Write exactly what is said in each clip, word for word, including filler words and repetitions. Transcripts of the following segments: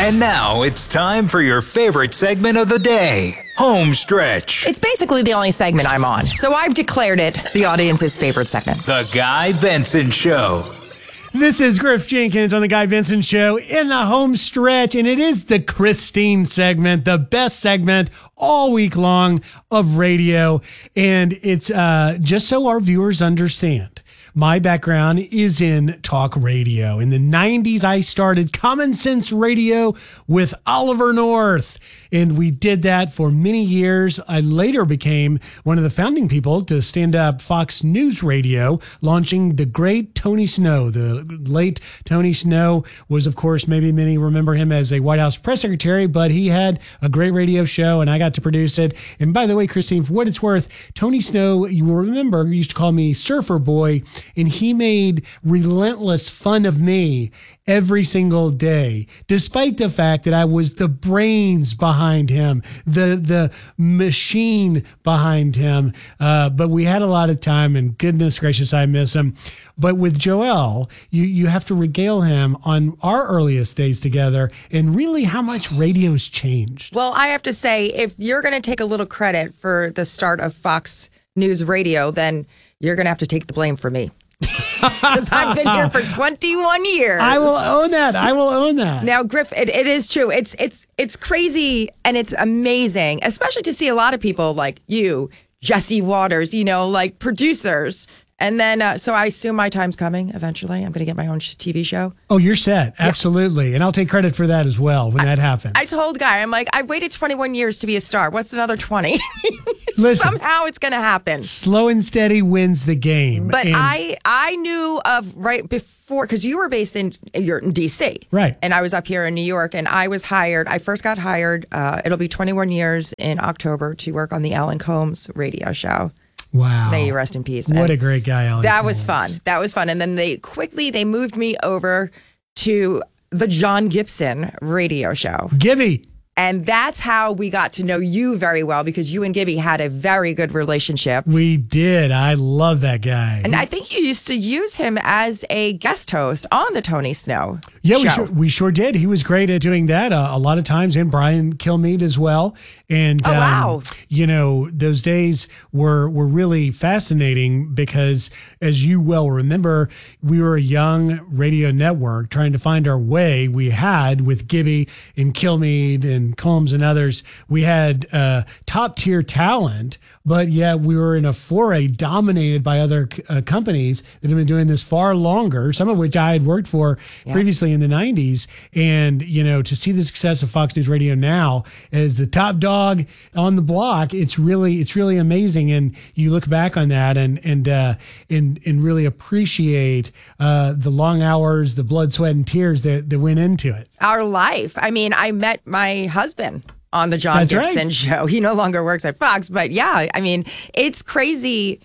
And now it's time for your favorite segment of the day, Home Stretch. It's basically the only segment I'm on, so I've declared it the audience's favorite segment. The Guy Benson Show. This is Griff Jenkins on The Guy Benson Show in the home stretch, and it is the Christine segment, the best segment all week long of radio. And it's uh, just so our viewers understand. My background is in talk radio. In the nineties, I started Common Sense Radio with Oliver North, and we did that for many years. I later became one of the founding people to stand up Fox News Radio, launching the great Tony Snow. The late Tony Snow was, of course, maybe many remember him as a White House press secretary, but he had a great radio show, and I got to produce it. And by the way, Christine, for what it's worth, Tony Snow, you will remember, used to call me Surfer Boy, and he made relentless fun of me every single day, despite the fact that I was the brains behind him, the the machine behind him. Uh, but we had a lot of time, and goodness gracious, I miss him. But with Joel, you, you have to regale him on our earliest days together and really how much radio's changed. Well, I have to say, if you're going to take a little credit for the start of Fox News Radio, then you're going to have to take the blame for me. Because I've been here for twenty-one years. I will own that. I will own that. Now, Griff, it, it is true. It's it's it's crazy and it's amazing, especially to see a lot of people like you, Jesse Waters, you know, like producers. And then, uh, so I assume my time's coming eventually. I'm going to get my own T V show. Oh, you're set. Absolutely. Yeah. And I'll take credit for that as well when I, that happens. I told Guy, I'm like, I've waited twenty-one years to be a star. What's another twenty? Listen, somehow it's going to happen. Slow and steady wins the game. But and I I knew of right before, because you were based in, you're in D C. Right. And I was up here in New York, and I was hired. I first got hired. Uh, it'll be twenty-one years in October to work on the Alan Combs radio show. Wow. May you rest in peace. What and a great guy, Alan That Combs. was fun. That was fun. And then they quickly, they moved me over to the John Gibson radio show. Gibby. And that's how we got to know you very well, because you and Gibby had a very good relationship. We did. I love that guy. And I think you used to use him as a guest host on the Tony Snow yeah, show. we sure, we sure did. He was great at doing that uh, a lot of times, and Brian Kilmeade as well. And oh, um, wow. you know, those days were were really fascinating because, as you well remember, we were a young radio network trying to find our way. We had, with Gibby and Kilmeade and Combs and others, we had uh, top tier talent, but yet we were in a foray dominated by other uh, companies that have been doing this far longer, some of which I had worked for yeah. previously in the nineties. And, you know, to see the success of Fox News Radio now as the top dog on the block, it's really, it's really amazing. And you look back on that and, and, uh, and, and really appreciate uh, the long hours, the blood, sweat, and tears that, that went into it. Our life. I mean, I met my husband on the John That's Gibson right. show. He no longer works at Fox, but yeah, I mean, it's crazy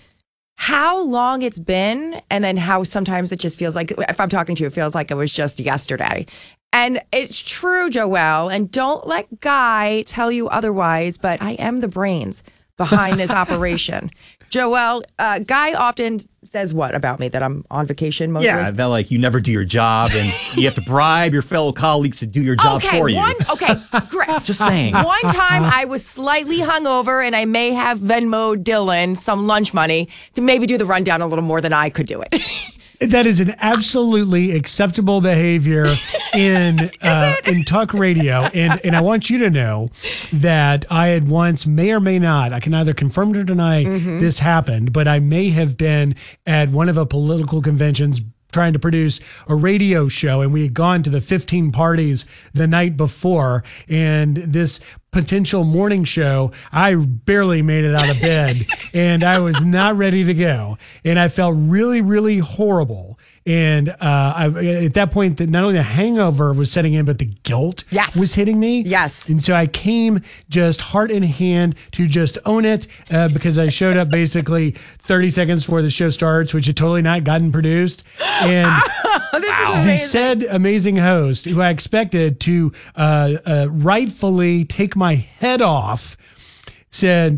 how long it's been, and then how sometimes it just feels like, if I'm talking to you, it feels like it was just yesterday. And it's true, Joelle, and don't let Guy tell you otherwise, but I am the brains behind this operation. Joelle, uh, Guy often says what about me? That I'm on vacation mostly? Yeah, that like you never do your job and you have to bribe your fellow colleagues to do your job okay, for you. One, okay, Griff. Just saying. One time I was slightly hungover and I may have Venmo'd Dylan some lunch money to maybe do the rundown a little more than I could do it. That is an absolutely acceptable behavior in uh, in talk radio, and and I want you to know that I had once, may or may not, I can either confirm or deny mm-hmm. this happened, but I may have been at one of the political conventions trying to produce a radio show, and we had gone to the fifteen parties the night before, and this potential morning show, I barely made it out of bed and I was not ready to go. And I felt really, really horrible. And uh, I, at that point, that not only the hangover was setting in, but the guilt yes. was hitting me. Yes. And so I came just heart in hand to just own it uh, because I showed up basically thirty seconds before the show starts, which had totally not gotten produced. And this wow. is the said amazing host, who I expected to uh, uh, rightfully take my head off, said,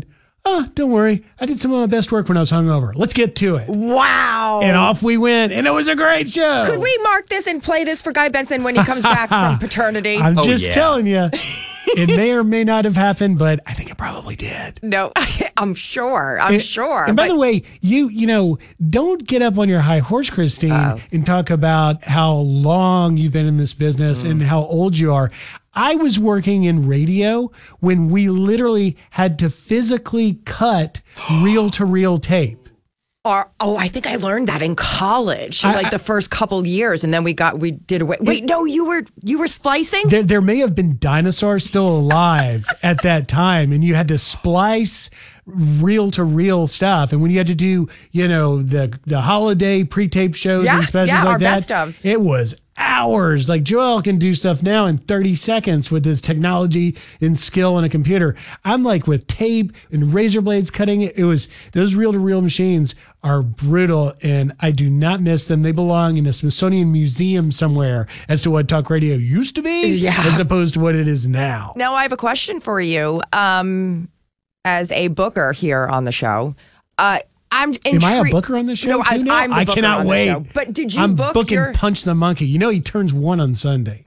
oh, don't worry. I did some of my best work when I was hungover. Let's get to it. Wow. And off we went. And it was a great show. Could we mark this and play this for Guy Benson when he comes back from paternity? I'm Oh, just yeah. telling you. It may or may not have happened, but I think it probably did. No, I'm sure. I'm And- sure. And by but- the way, you you know, don't get up on your high horse, Christine, Uh-oh. and talk about how long you've been in this business Mm. and how old you are. I was working in radio when we literally had to physically cut reel to reel tape. Or, oh, I think I learned that in college, I- like the first couple years, and then we got we did away. Wait, no, you were you were splicing. There, there may have been dinosaurs still alive at that time, and you had to splice reel to reel stuff. And when you had to do, you know, the the holiday pre-tape shows Yeah, and specials yeah, like our that, best ofs. it was hours. Like Joel can do stuff now in thirty seconds with his technology and skill on a computer. I'm like with tape and razor blades cutting it. It was those reel to reel machines are brutal, and I do not miss them. They belong in a Smithsonian museum somewhere as to what talk radio used to be, Yeah. as opposed to what it is now. Now I have a question for you. Um, as a booker here on the show, uh, I'm intrigued. Am I a booker on the show? No, too as now? I'm the I booker cannot on the wait. show. But did you I'm book booking your? Punch the Monkey. You know he turns one on Sunday.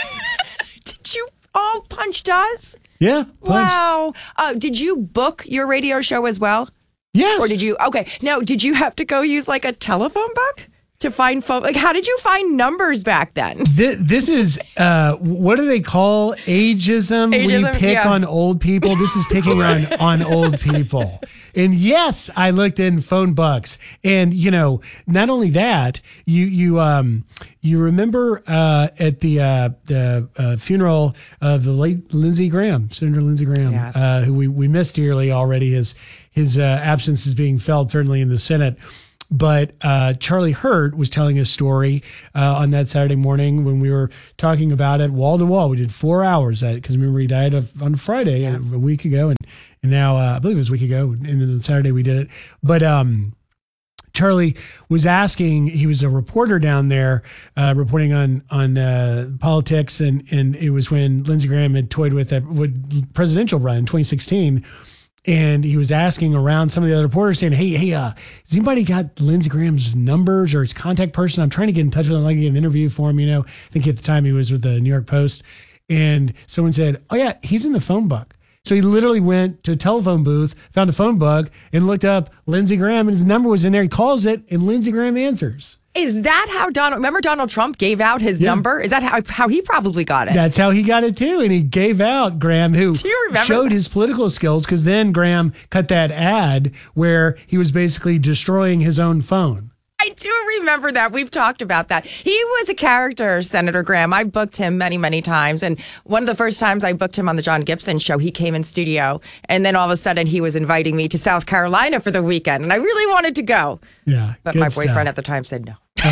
Did you? Oh, Punch does. Yeah, Punch. Wow. Uh, did you book your radio show as well, Yes. or did you? Okay. Now, did you have to go use like a telephone book to find phone? Like, how did you find numbers back then? This, this is uh, what do they call ageism? when you Ageism, pick yeah. on old people. This is picking on on old people. And yes, I looked in phone books, and you know, not only that, you you um you remember uh, at the uh, the uh, funeral of the late Lindsey Graham, Senator Lindsey Graham, Yes. uh, who we we miss dearly already. His his uh, absence is being felt certainly in the Senate. But uh, Charlie Hurt was telling a story uh, on that Saturday morning when we were talking about it wall to wall. We did four hours because remember he died of, on Friday a, a week ago, and and now uh, I believe it was a week ago, and then on Saturday we did it. But um, Charlie was asking. He was a reporter down there uh, reporting on on uh, politics, and and it was when Lindsey Graham had toyed with that with presidential run in twenty sixteen. And he was asking around some of the other reporters saying, hey, hey, uh, has anybody got Lindsey Graham's numbers or his contact person? I'm trying to get in touch with him. I'd like to get an interview for him. You know, I think at the time he was with the New York Post. And someone said, oh, yeah, he's in the phone book. So he literally went to a telephone booth, found a phone book, and looked up Lindsey Graham, and his number was in there. He calls it, and Lindsey Graham answers. Is that how Donald? Remember Donald Trump gave out his Yeah. number? Is that how how he probably got it? That's how he got it too. And he gave out Graham, who Do you remember showed that? his political skills, because then Graham cut that ad where he was basically destroying his own phone. I do remember that. We've talked about that. He was a character, Senator Graham. I booked him many, many times. And one of the first times I booked him on the John Gibson show, he came in studio. And then all of a sudden he was inviting me to South Carolina for the weekend. And I really wanted to go. Yeah. But good my boyfriend stuff. at the time said no.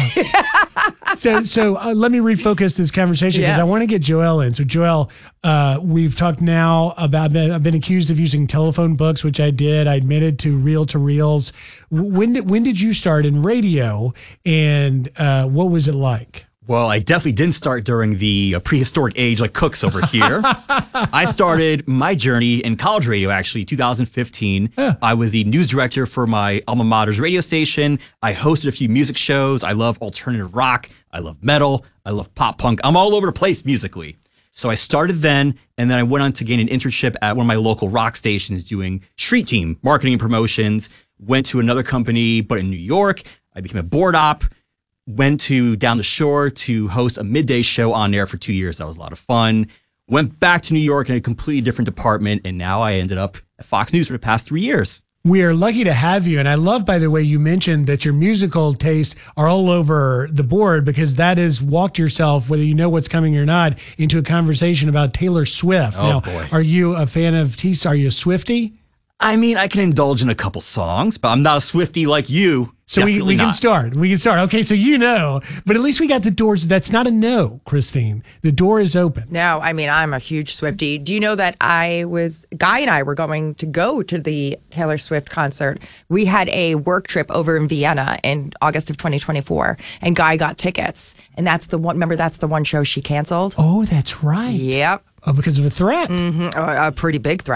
so so uh, let me refocus this conversation because Yes. I want to get Joelle in. So Joelle, uh, we've talked now about I've been accused of using telephone books, which I did. I admitted to reel to reels. When did when did you start in radio, and uh, what was it like? Well, I definitely didn't start during the uh, prehistoric age like Cooks over here. I started my journey in college radio, actually, two thousand fifteen. Yeah. I was the news director for my alma mater's radio station. I hosted a few music shows. I love alternative rock. I love metal. I love pop punk. I'm all over the place musically. So I started then, and then I went on to gain an internship at one of my local rock stations doing street team marketing and promotions. Went to another company, but in New York. I became a board op. Went to down the shore to host a midday show on air for two years. That was a lot of fun. Went back to New York in a completely different department, and now I ended up at Fox News for the past three years. We are lucky to have you. And I love, by the way, you mentioned that your musical tastes are all over the board, because that has walked yourself, whether you know what's coming or not, into a conversation about Taylor Swift. Oh, now, boy. Are you a fan of T? Are you a Swiftie? I mean, I can indulge in a couple songs, but I'm not a Swiftie like you. So we, Definitely we can not. start. We can start. Okay, so you know, but at least we got the doors. That's not a no, Christine. The door is open. No, I mean, I'm a huge Swiftie. Do you know that I was, Guy and I were going to go to the Taylor Swift concert. We had a work trip over in Vienna in August of twenty twenty-four, and Guy got tickets. And that's the one, remember, that's the one show she canceled? Oh, that's right. Yep. Oh, because of a threat. Mhm. A, a pretty big threat.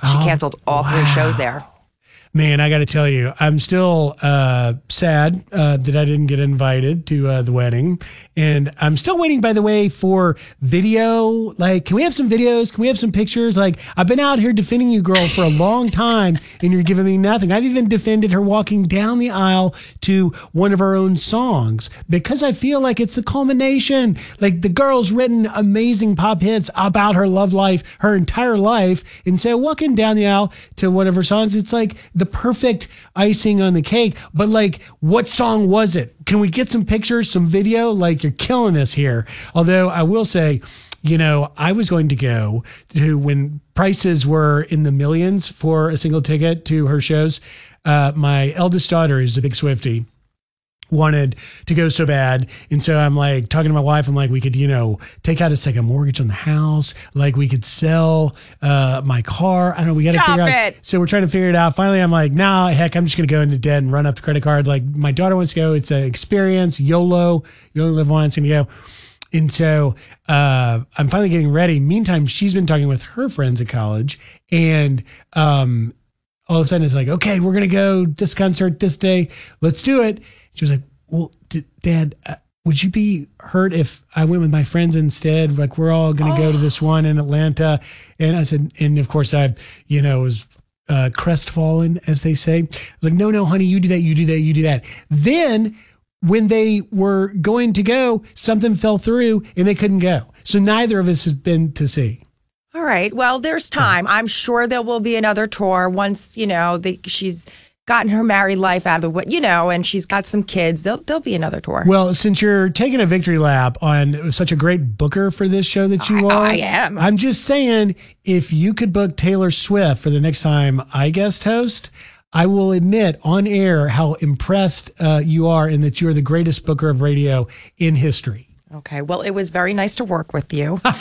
She Oh, canceled all wow. three shows there. Man, I got to tell you, I'm still uh, sad uh, that I didn't get invited to uh, the wedding. And I'm still waiting, by the way, for video. Like, can we have some videos? Can we have some pictures? Like, I've been out here defending you, girl, for a long time, and you're giving me nothing. I've even defended her walking down the aisle to one of her own songs because I feel like it's a culmination. Like, the girl's written amazing pop hits about her love life, her entire life. And so walking down the aisle to one of her songs, it's like the perfect icing on the cake. But like, what song was it? Can we get some pictures, some video? Like, you're killing us here. Although I will say, you know, I was going to go to when prices were in the millions for a single ticket to her shows. Uh, my eldest daughter is a big Swiftie. Wanted to go so bad. And so I'm like talking to my wife. I'm like, we could, you know, take out a second mortgage on the house. Like we could sell uh, my car. I don't know. We got to figure it. out. So we're trying to figure it out. Finally, I'm like, nah, heck, I'm just going to go into debt and run up the credit card. Like my daughter wants to go. It's an experience. YOLO. You only live once and you go. And so uh, I'm finally getting ready. Meantime, she's been talking with her friends at college. And um, all of a sudden it's like, okay, we're going to go this concert this day. Let's do it. She was like, well, d- Dad, uh, would you be hurt if I went with my friends instead? Like, we're all going to oh. go to this one in Atlanta. And I said, and of course I, you know, was uh, crestfallen, as they say. I was like, no, no, honey, you do that, you do that, you do that. Then when they were going to go, something fell through and they couldn't go. So neither of us has been to see. All right. Well, there's time. I'm sure there will be another tour once, you know, the, she's gotten her married life out of the way, you know, and she's got some kids. There'll, there'll be another tour. Well, since you're taking a victory lap on such a great booker for this show that you I, are, I am. I'm just saying, if you could book Taylor Swift for the next time I guest host, I will admit on air how impressed uh, you are and that you are the greatest booker of radio in history. Okay. Well, it was very nice to work with you. And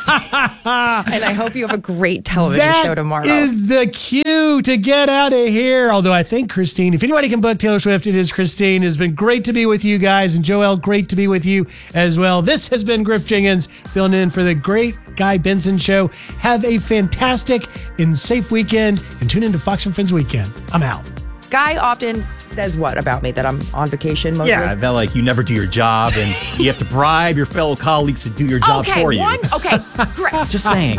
I hope you have a great television that show tomorrow. That is the cue to get out of here. Although I think Christine, if anybody can book Taylor Swift, it is Christine. It has been great to be with you guys. And Joel, great to be with you as well. This has been Griff Jenkins filling in for the great Guy Benson Show. Have a fantastic and safe weekend and tune into Fox and Friends Weekend. I'm out. Guy often says what about me? That I'm on vacation mostly? Yeah, that like you never do your job and you have to bribe your fellow colleagues to do your job okay, for you. One, okay, great. Just saying.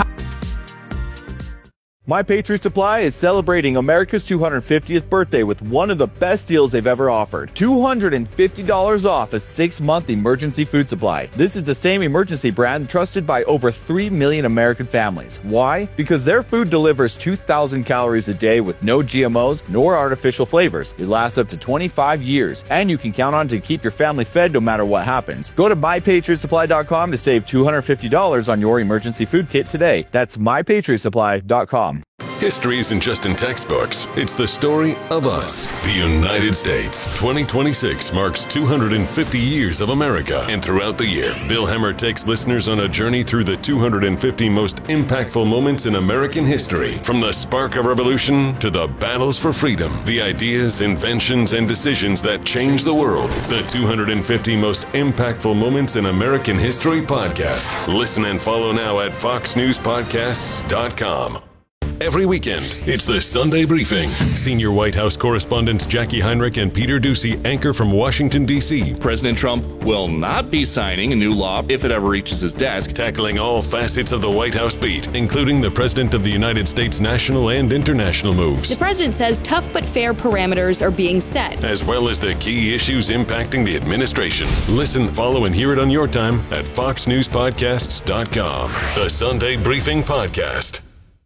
My Patriot Supply is celebrating America's two hundred fiftieth birthday with one of the best deals they've ever offered. two hundred fifty dollars off a six-month emergency food supply. This is the same emergency brand trusted by over three million American families. Why? Because their food delivers two thousand calories a day with no G M Os nor artificial flavors. It lasts up to twenty-five years, and you can count on it to keep your family fed no matter what happens. Go to my patriot supply dot com to save two hundred fifty dollars on your emergency food kit today. That's my patriot supply dot com. History isn't just in textbooks, it's the story of us. The United States. twenty twenty-six marks two hundred fifty years of America, and throughout the year, Bill Hemmer takes listeners on a journey through the two hundred fifty most impactful moments in American history. From the spark of revolution to the battles for freedom, the ideas, inventions, and decisions that changed the world. The two hundred fifty most impactful moments in American history podcast. Listen and follow now at fox news podcasts dot com. Every weekend, it's the Sunday Briefing. Senior White House correspondents Jackie Heinrich and Peter Doocy anchor from Washington, D C President Trump will not be signing a new law if it ever reaches his desk. Tackling all facets of the White House beat, including the President of the United States' national and international moves. The president says tough but fair parameters are being set, as well as the key issues impacting the administration. Listen, follow, and hear it on your time at fox news podcasts dot com. The Sunday Briefing Podcast.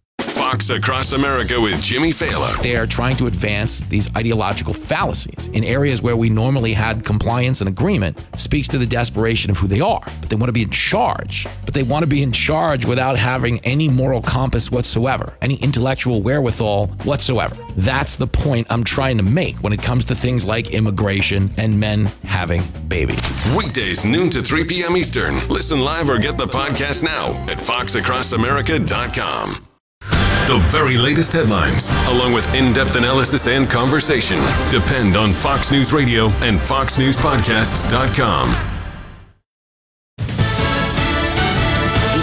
Fox Across America with Jimmy Fallon. They are trying to advance these ideological fallacies in areas where we normally had compliance and agreement. Speaks to the desperation of who they are. But they want to be in charge. But they want to be in charge without having any moral compass whatsoever, any intellectual wherewithal whatsoever. That's the point I'm trying to make when it comes to things like immigration and men having babies. Weekdays, noon to three p.m. Eastern. Listen live or get the podcast now at fox across america dot com. The very latest headlines, along with in-depth analysis and conversation, depend on Fox News Radio and fox news podcasts dot com. He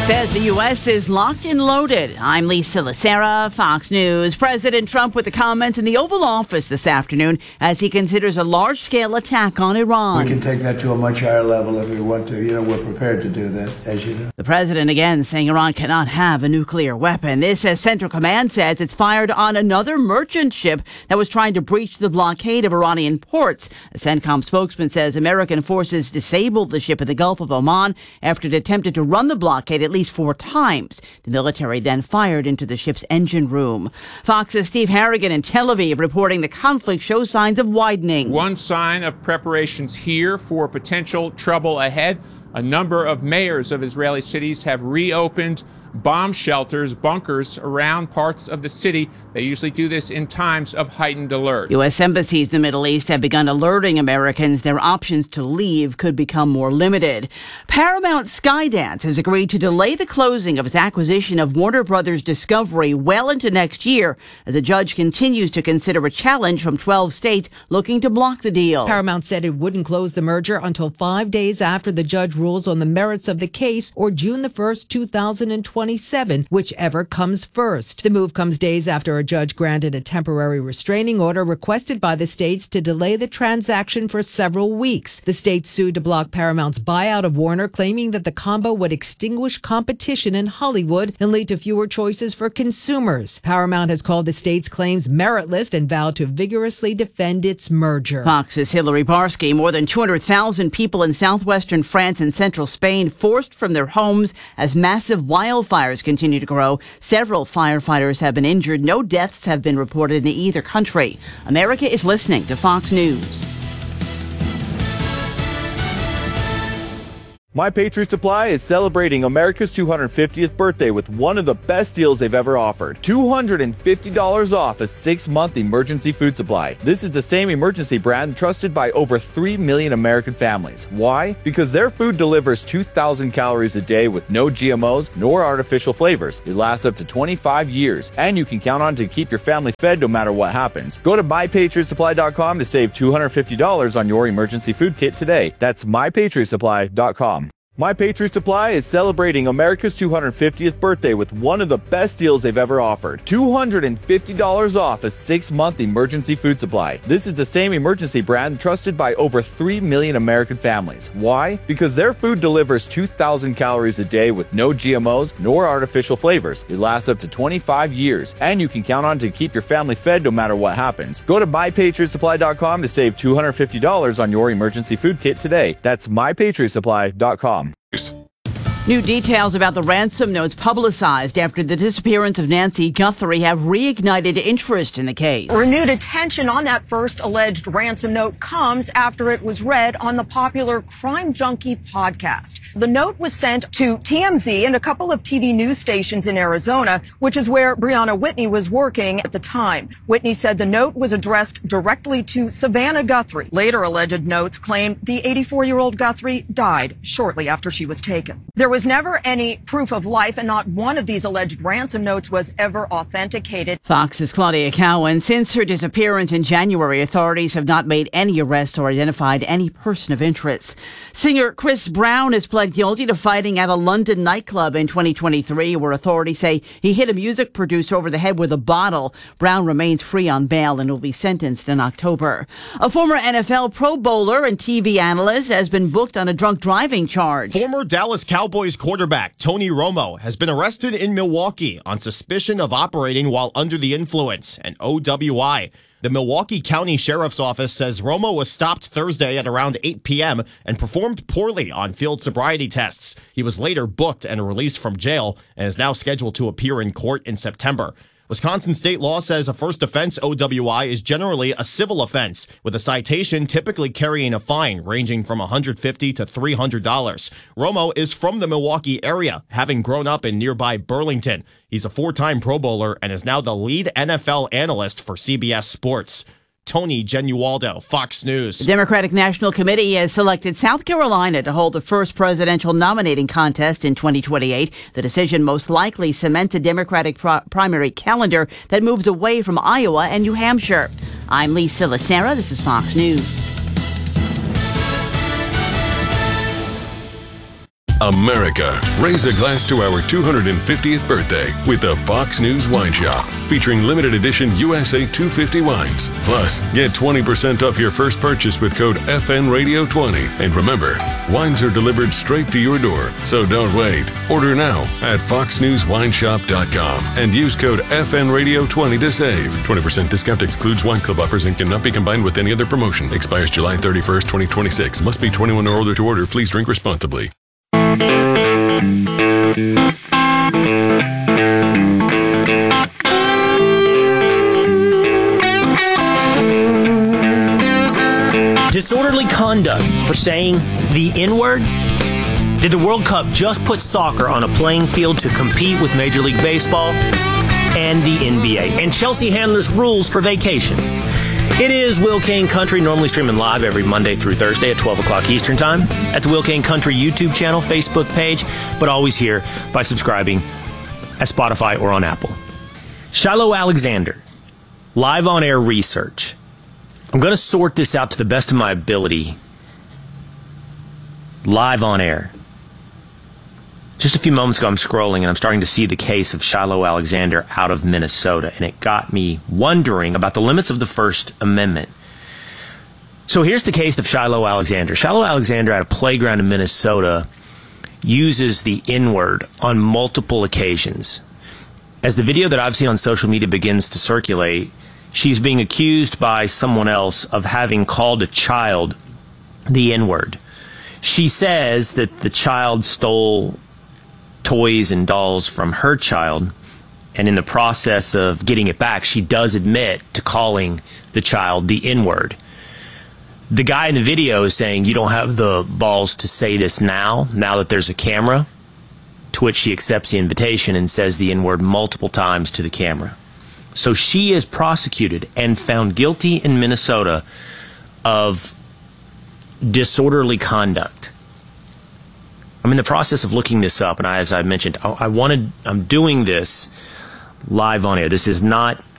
says the U S is locked and loaded. I'm Lisa Lacera, Fox News. President Trump with the comments in the Oval Office this afternoon as he considers a large-scale attack on Iran. We can take that to a much higher level if we want to. You know, we're prepared to do that, as you know. The president again saying Iran cannot have a nuclear weapon. This as Central Command says it's fired on another merchant ship that was trying to breach the blockade of Iranian ports. A CENTCOM spokesman says American forces disabled the ship in the Gulf of Oman after it attempted to run the blockade at least four times. The military then fired into the ship's engine room. Fox's Steve Harrigan in Tel Aviv reporting the conflict shows signs of widening. One sign of preparations here for potential trouble ahead. A number of mayors of Israeli cities have reopened bomb shelters, bunkers around parts of the city. They usually do this in times of heightened alert. U S embassies in the Middle East have begun alerting Americans their options to leave could become more limited. Paramount Skydance has agreed to delay the closing of its acquisition of Warner Brothers Discovery well into next year as a judge continues to consider a challenge from twelve states looking to block the deal. Paramount said it wouldn't close the merger until five days after the judge rules on the merits of the case, or June the first, two thousand twenty-seven, whichever comes first. The move comes days after a judge granted a temporary restraining order requested by the states to delay the transaction for several weeks. The states sued to block Paramount's buyout of Warner, claiming that the combo would extinguish competition in Hollywood and lead to fewer choices for consumers. Paramount has called the states' claims meritless and vowed to vigorously defend its merger. Fox's Hillary Barsky. More than two hundred thousand people in southwestern France and central Spain forced from their homes as massive wildfires continue to grow. Several firefighters have been injured. No deaths have been reported in either country. America is listening to Fox News. My Patriot Supply is celebrating America's two hundred fiftieth birthday with one of the best deals they've ever offered. two hundred fifty dollars off a six-month emergency food supply. This is the same emergency brand trusted by over three million American families. Why? Because their food delivers two thousand calories a day with no G M Os nor artificial flavors. It lasts up to twenty-five years, and you can count on it to keep your family fed no matter what happens. Go to my patriot supply dot com to save two hundred fifty dollars on your emergency food kit today. That's my patriot supply dot com. My Patriot Supply is celebrating America's two hundred fiftieth birthday with one of the best deals they've ever offered. two hundred fifty dollars off a six-month emergency food supply. This is the same emergency brand trusted by over three million American families. Why? Because their food delivers two thousand calories a day with no G M Os nor artificial flavors. It lasts up to twenty-five years, and you can count on it to keep your family fed no matter what happens. Go to my patriot supply dot com to save two hundred fifty dollars on your emergency food kit today. That's my patriot supply dot com. New details about the ransom notes publicized after the disappearance of Nancy Guthrie have reignited interest in the case. Renewed attention on that first alleged ransom note comes after it was read on the popular Crime Junkie podcast. The note was sent to T M Z and a couple of T V news stations in Arizona, which is where Brianna Whitney was working at the time. Whitney said the note was addressed directly to Savannah Guthrie. Later alleged notes claimed the eighty-four-year-old Guthrie died shortly after she was taken. There was never any proof of life, and not one of these alleged ransom notes was ever authenticated. Fox's Claudia Cowan. Since her disappearance in January, authorities have not made any arrests or identified any person of interest. Singer Chris Brown has pled guilty to fighting at a London nightclub in twenty twenty-three, where authorities say he hit a music producer over the head with a bottle. Brown remains free on bail and will be sentenced in October. A former N F L Pro Bowler and T V analyst has been booked on a drunk driving charge. Former Dallas Cowboys quarterback Tony Romo has been arrested in Milwaukee on suspicion of operating while under the influence, an O W I. The Milwaukee County Sheriff's Office says Romo was stopped Thursday at around eight p.m. and performed poorly on field sobriety tests. He was later booked and released from jail and is now scheduled to appear in court in September. Wisconsin state law says a first offense O W I is generally a civil offense, with a citation typically carrying a fine ranging from one hundred fifty dollars to three hundred dollars. Romo is from the Milwaukee area, having grown up in nearby Burlington. He's a four-time Pro Bowler and is now the lead N F L analyst for C B S Sports. Tony Genualdo, Fox News. The Democratic National Committee has selected South Carolina to hold the first presidential nominating contest in twenty twenty-eight. The decision most likely cements a Democratic pro- primary calendar that moves away from Iowa and New Hampshire. I'm Lisa Lacera. This is Fox News. America. Raise a glass to our two hundred fiftieth birthday with the Fox News Wine Shop, featuring limited edition U S A two fifty wines. Plus, get twenty percent off your first purchase with code F N Radio twenty. And remember, wines are delivered straight to your door, so don't wait. Order now at fox news wine shop dot com and use code F N Radio twenty to save. twenty percent discount excludes wine club offers and cannot be combined with any other promotion. Expires July thirty-first, twenty twenty-six. Must be twenty-one or older to order. Please drink responsibly. Disorderly conduct for saying the N-word? Did the World Cup just put soccer on a playing field to compete with Major League Baseball and the N B A? And Chelsea Handler's rules for vacation? It is Will Kane Country, normally streaming live every Monday through Thursday at twelve o'clock Eastern Time at the Will Kane Country YouTube channel, Facebook page, but always here by subscribing at Spotify or on Apple. Shiloh Alexander, live on air research. I'm going to sort this out to the best of my ability. Live on air. Just a few moments ago, I'm scrolling and I'm starting to see the case of Shiloh Alexander out of Minnesota, and it got me wondering about the limits of the First Amendment. So here's the case of Shiloh Alexander. Shiloh Alexander at a playground in Minnesota uses the N-word on multiple occasions. As the video that I've seen on social media begins to circulate, she's being accused by someone else of having called a child the N-word. She says that the child stole toys and dolls from her child, and in the process of getting it back, she does admit to calling the child the N-word. The guy in the video is saying, you don't have the balls to say this now, now that there's a camera, to which she accepts the invitation and says the N-word multiple times to the camera. So she is prosecuted and found guilty in Minnesota of disorderly conduct. I'm in the process of looking this up, and I, as I mentioned, I, I wanted, I'm doing this live on air. This is not